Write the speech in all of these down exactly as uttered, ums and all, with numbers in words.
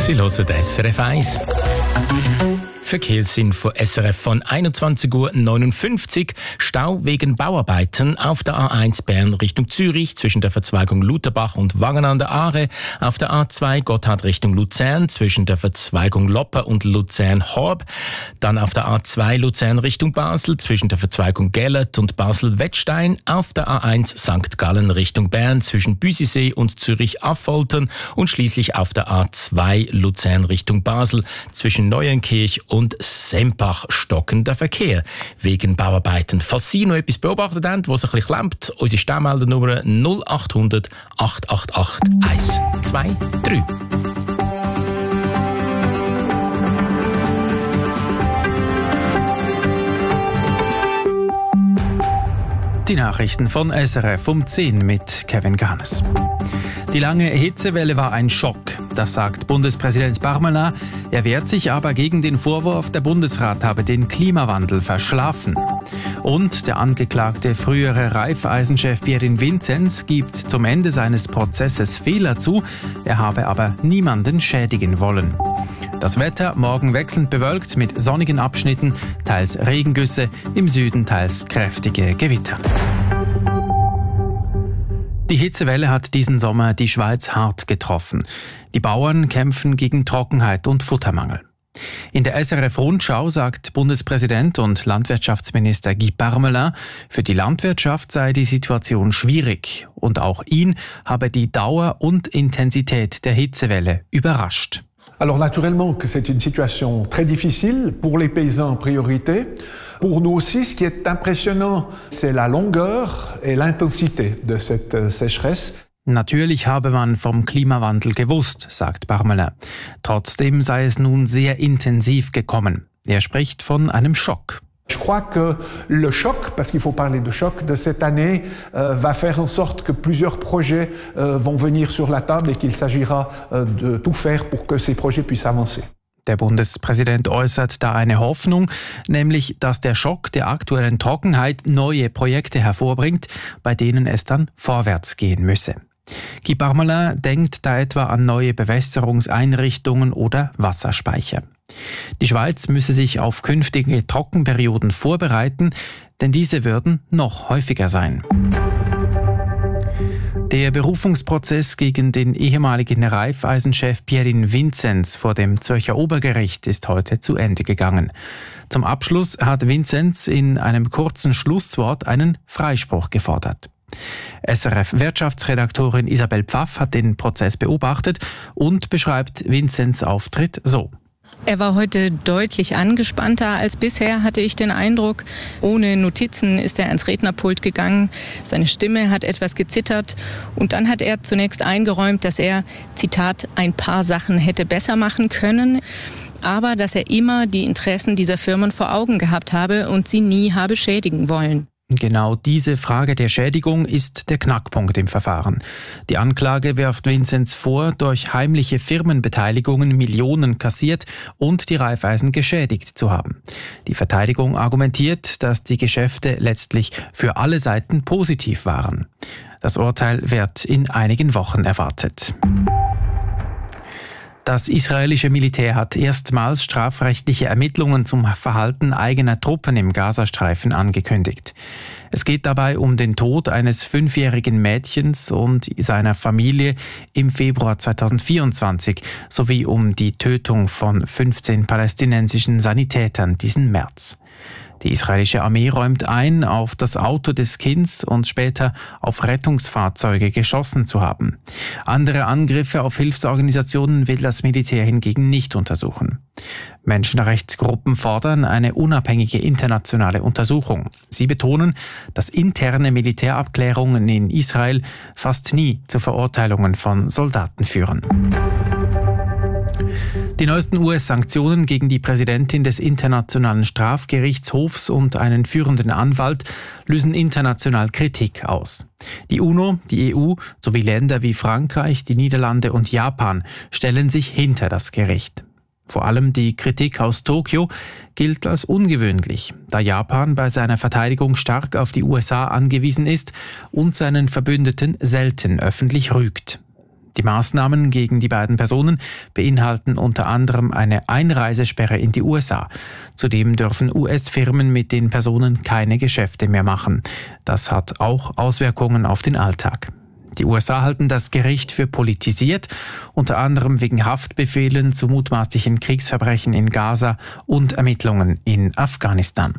Sie hören S R F eins. Verkehrsinfo S R F von einundzwanzig Uhr neunundfünfzig. Stau wegen Bauarbeiten auf der A eins Bern Richtung Zürich zwischen der Verzweigung Lutherbach und Wangen an der Aare. Auf der A zwei Gotthard Richtung Luzern zwischen der Verzweigung Loppe und Luzern-Horb. Dann auf der A zwei Luzern Richtung Basel zwischen der Verzweigung Gellert und Basel-Wettstein. Auf der A eins Sankt Gallen Richtung Bern zwischen Büsisee und Zürich-Affoltern. Und schließlich auf der A zwei Luzern Richtung Basel zwischen Neuenkirch und Sempach stockender Verkehr wegen Bauarbeiten. Falls Sie noch etwas beobachtet haben, was ein bisschen klemmt, unsere Sternmeldernummer null acht hundert acht acht acht eins zwei drei. Die Nachrichten von S R F um zehn mit Kevin Garnes. Die lange Hitzewelle war ein Schock, das sagt Bundespräsident Parmelin. Er wehrt sich aber gegen den Vorwurf, der Bundesrat habe den Klimawandel verschlafen. Und der angeklagte frühere Raiffeisen-Chef Pierin Vinzenz gibt zum Ende seines Prozesses Fehler zu, er habe aber niemanden schädigen wollen. Das Wetter morgen wechselnd bewölkt mit sonnigen Abschnitten, teils Regengüsse, im Süden teils kräftige Gewitter. Die Hitzewelle hat diesen Sommer die Schweiz hart getroffen. Die Bauern kämpfen gegen Trockenheit und Futtermangel. In der S R F-Rundschau sagt Bundespräsident und Landwirtschaftsminister Guy Parmelin, für die Landwirtschaft sei die Situation schwierig und auch ihn habe die Dauer und Intensität der Hitzewelle überrascht. Alors naturellement que c'est une situation très difficile pour les paysans en priorité. Pour nous aussi, ce qui est impressionnant, c'est la longueur et l'intensité de cette sécheresse. Natürlich habe man vom Klimawandel gewusst, sagt Parmelin. Trotzdem sei es nun sehr intensiv gekommen. Er spricht von einem Schock. Je crois que le choc, parce qu'il faut parler de choc, de cette année euh, va faire en sorte que plusieurs projets euh, vont venir sur la table et qu'il s'agira euh, de tout faire pour que ces projets puissent avancer. Der Bundespräsident äußert da eine Hoffnung, nämlich, dass der Schock der aktuellen Trockenheit neue Projekte hervorbringt, bei denen es dann vorwärts gehen müsse. Guy Parmelin denkt da etwa an neue Bewässerungseinrichtungen oder Wasserspeicher. Die Schweiz müsse sich auf künftige Trockenperioden vorbereiten, denn diese würden noch häufiger sein. Der Berufungsprozess gegen den ehemaligen Raiffeisen-Chef Pierin Vinzenz vor dem Zürcher Obergericht ist heute zu Ende gegangen. Zum Abschluss hat Vinzenz in einem kurzen Schlusswort einen Freispruch gefordert. S R F-Wirtschaftsredaktorin Isabel Pfaff hat den Prozess beobachtet und beschreibt Vinzenz' Auftritt so. Er war heute deutlich angespannter als bisher, hatte ich den Eindruck. Ohne Notizen ist er ans Rednerpult gegangen. Seine Stimme hat etwas gezittert. Und dann hat er zunächst eingeräumt, dass er, Zitat, ein paar Sachen hätte besser machen können, aber dass er immer die Interessen dieser Firmen vor Augen gehabt habe und sie nie habe schädigen wollen. Genau diese Frage der Schädigung ist der Knackpunkt im Verfahren. Die Anklage wirft Vinzenz vor, durch heimliche Firmenbeteiligungen Millionen kassiert und die Raiffeisen geschädigt zu haben. Die Verteidigung argumentiert, dass die Geschäfte letztlich für alle Seiten positiv waren. Das Urteil wird in einigen Wochen erwartet. Das israelische Militär hat erstmals strafrechtliche Ermittlungen zum Verhalten eigener Truppen im Gazastreifen angekündigt. Es geht dabei um den Tod eines fünfjährigen Mädchens und seiner Familie im Februar zweitausendvierundzwanzig sowie um die Tötung von fünfzehn palästinensischen Sanitätern diesen März. Die israelische Armee räumt ein, auf das Auto des Kindes und später auf Rettungsfahrzeuge geschossen zu haben. Andere Angriffe auf Hilfsorganisationen will das Militär hingegen nicht untersuchen. Menschenrechtsgruppen fordern eine unabhängige internationale Untersuchung. Sie betonen, dass interne Militärabklärungen in Israel fast nie zu Verurteilungen von Soldaten führen. Die neuesten U S-Sanktionen gegen die Präsidentin des Internationalen Strafgerichtshofs und einen führenden Anwalt lösen international Kritik aus. Die UNO, die E U sowie Länder wie Frankreich, die Niederlande und Japan stellen sich hinter das Gericht. Vor allem die Kritik aus Tokio gilt als ungewöhnlich, da Japan bei seiner Verteidigung stark auf die U S A angewiesen ist und seinen Verbündeten selten öffentlich rügt. Die Maßnahmen gegen die beiden Personen beinhalten unter anderem eine Einreisesperre in die U S A. Zudem dürfen U S-Firmen mit den Personen keine Geschäfte mehr machen. Das hat auch Auswirkungen auf den Alltag. Die U S A halten das Gericht für politisiert, unter anderem wegen Haftbefehlen zu mutmaßlichen Kriegsverbrechen in Gaza und Ermittlungen in Afghanistan.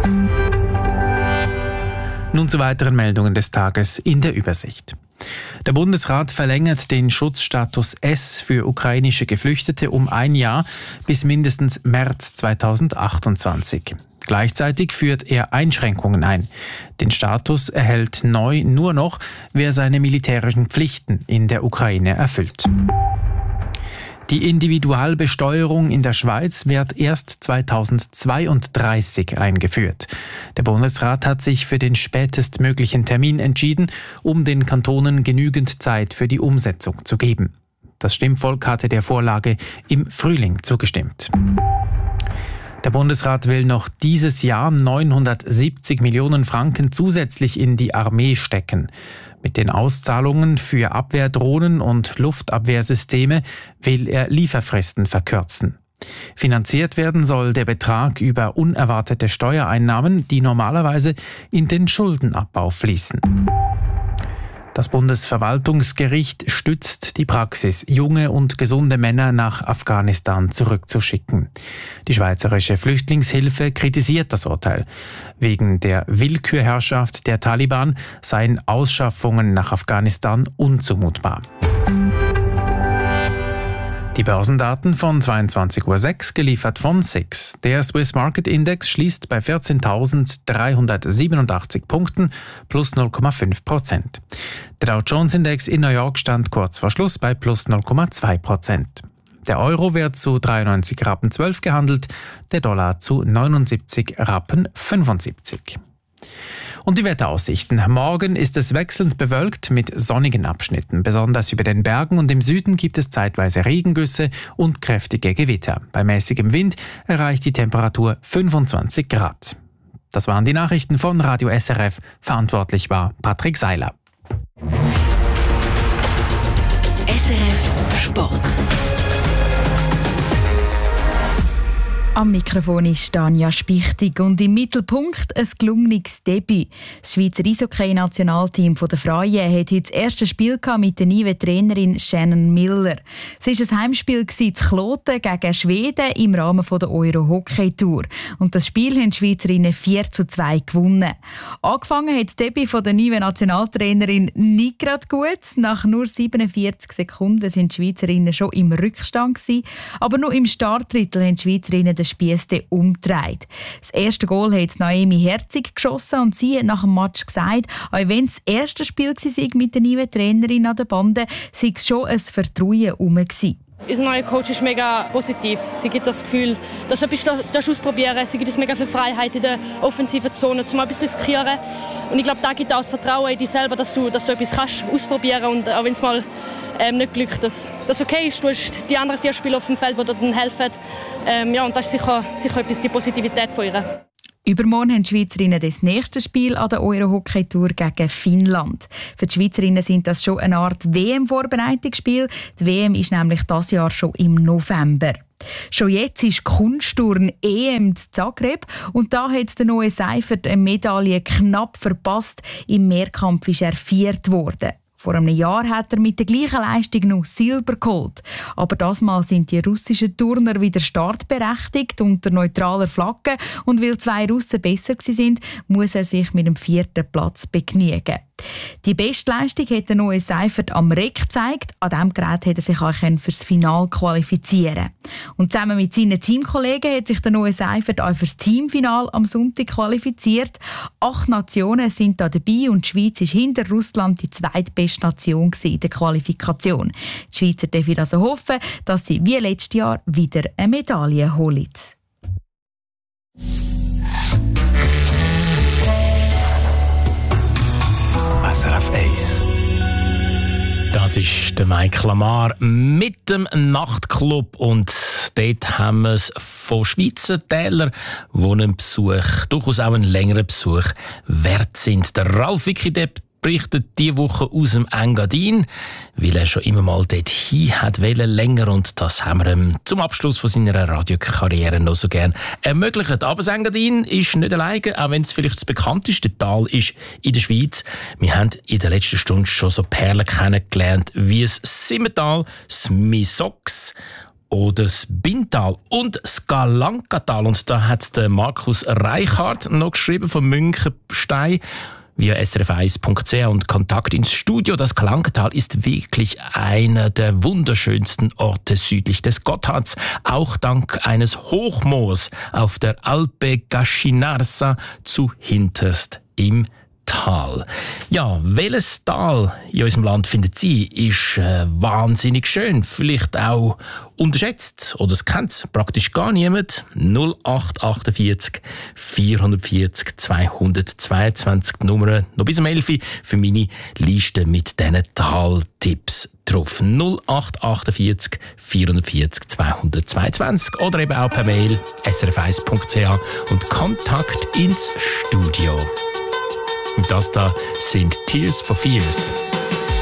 Nun zu weiteren Meldungen des Tages in der Übersicht. Der Bundesrat verlängert den Schutzstatus S für ukrainische Geflüchtete um ein Jahr bis mindestens März zweitausendachtundzwanzig. Gleichzeitig führt er Einschränkungen ein. Den Status erhält neu nur noch, wer seine militärischen Pflichten in der Ukraine erfüllt. Die Individualbesteuerung in der Schweiz wird erst zweitausendzweiunddreißig eingeführt. Der Bundesrat hat sich für den spätestmöglichen Termin entschieden, um den Kantonen genügend Zeit für die Umsetzung zu geben. Das Stimmvolk hatte der Vorlage im Frühling zugestimmt. Der Bundesrat will noch dieses Jahr neunhundertsiebzig Millionen Franken zusätzlich in die Armee stecken. Mit den Auszahlungen für Abwehrdrohnen und Luftabwehrsysteme will er Lieferfristen verkürzen. Finanziert werden soll der Betrag über unerwartete Steuereinnahmen, die normalerweise in den Schuldenabbau fließen. Das Bundesverwaltungsgericht stützt die Praxis, junge und gesunde Männer nach Afghanistan zurückzuschicken. Die Schweizerische Flüchtlingshilfe kritisiert das Urteil. Wegen der Willkürherrschaft der Taliban seien Ausschaffungen nach Afghanistan unzumutbar. Die Börsendaten von zweiundzwanzig Uhr sechs, geliefert von S I X. Der Swiss Market Index schließt bei vierzehntausenddreihundertsiebenundachtzig Punkten plus null Komma fünf Prozent. Der Dow Jones Index in New York stand kurz vor Schluss bei plus null Komma zwei Prozent. Der Euro wird zu dreiundneunzig Rappen zwölf gehandelt, der Dollar zu neunundsiebzig Rappen fünfundsiebzig. Und die Wetteraussichten. Morgen ist es wechselnd bewölkt mit sonnigen Abschnitten. Besonders über den Bergen und im Süden gibt es zeitweise Regengüsse und kräftige Gewitter. Bei mäßigem Wind erreicht die Temperatur fünfundzwanzig Grad. Das waren die Nachrichten von Radio S R F. Verantwortlich war Patrick Seiler. S R F Sport. Am Mikrofon ist Tanja Spichtig und im Mittelpunkt ein gelungenes Debüt. Das Schweizer Eishockey-Nationalteam der Frauen hat heute das erste Spiel mit der neuen Trainerin Shannon Miller. Es war ein Heimspiel zu Kloten gegen Schweden im Rahmen der Euro-Hockey-Tour. Und das Spiel haben die Schweizerinnen vier zu zwei gewonnen. Angefangen hat das Debüt der neuen Nationaltrainerin nicht gerade gut. Nach nur siebenundvierzig Sekunden sind die Schweizerinnen schon im Rückstand gewesen. Aber nur im Startdrittel haben die Schweizerinnen den Spiess umgedreht. Das erste Goal hat Naomi Herzig geschossen und sie hat nach dem Match gesagt, auch wenn es das erste Spiel war mit der neuen Trainerin an der Bande, sei es schon ein Vertrauen herum gewesen. Unser neuer Coach ist mega positiv. Sie gibt das Gefühl, dass du etwas ausprobieren willst. Sie gibt uns mega viel Freiheit in der offensiven Zone, um etwas zu riskieren. Und ich glaube, da gibt auch das Vertrauen in dich selber, dass du, dass du etwas kannst ausprobieren und auch wenn es mal ähm, nicht glückt, dass das okay ist. Du hast die anderen vier Spieler auf dem Feld, die dir dann helfen. Ähm, ja, und das ist sicher, sicher etwas, die Positivität von ihr. Übermorgen haben die Schweizerinnen das nächste Spiel an der Euro-Hockey-Tour gegen Finnland. Für die Schweizerinnen sind das schon eine Art W M-Vorbereitungsspiel. Die W M ist nämlich dieses Jahr schon im November. Schon jetzt ist Kunstturn E M in Zagreb und da hat der Noe Seifert eine Medaille knapp verpasst. Im Mehrkampf ist er viert worden. Vor einem Jahr hat er mit der gleichen Leistung noch Silber geholt. Aber das Mal sind die russischen Turner wieder startberechtigt unter neutraler Flagge. Und weil zwei Russen besser waren, muss er sich mit dem vierten Platz begnügen. Die Bestleistung hat der neue Seifert am Reck gezeigt. An diesem Gerät hat er sich auch für das Finale qualifizieren. Und zusammen mit seinen Teamkollegen hat sich der neue Seifert auch für das Teamfinale am Sonntag qualifiziert. Acht Nationen sind da dabei und die Schweiz ist hinter Russland die zweitbeste Nation in der Qualifikation. Die Schweizer dürfen also hoffen, dass sie wie letztes Jahr wieder eine Medaille holen. S R F eins. Das ist der Mike Lamar mit dem Nachtclub und dort haben wir es von Schweizer Tälern, die einen Besuch, durchaus auch einen längeren Besuch wert sind. Der Ralf Wickidep berichtet diese Woche aus dem Engadin, weil er schon immer mal dorthin hat wollen, länger, und das haben wir ihm zum Abschluss von seiner Radiokarriere noch so gern ermöglicht. Aber das Engadin ist nicht alleine, auch wenn es vielleicht das bekannteste Tal ist in der Schweiz. Wir haben in der letzten Stunde schon so Perlen kennengelernt wie das Simmental, das Misox oder das Bintal und das Galankatal. Und da hat der Markus Reichardt noch geschrieben von Münchenstein via s r f eins punkt c h und Kontakt ins Studio. Das Galankatal ist wirklich einer der wunderschönsten Orte südlich des Gotthards, auch dank eines Hochmoors auf der Alpe Gascinarsa zu hinterst im Tal. Ja, welches Tal in unserem Land findet Sie, ist äh, wahnsinnig schön, vielleicht auch unterschätzt oder es kennt praktisch gar niemand. null acht achtundvierzig vierhundertvierzig zweihundertzweiundzwanzig die Nummer noch bis um elf Uhr für meine Liste mit diesen Taltipps drauf. null acht achtundvierzig vierhundertvierzig zweihundertzweiundzwanzig oder eben auch per Mail s r f eins punkt c h und Kontakt ins Studio. Und das da sind Tears for Fears.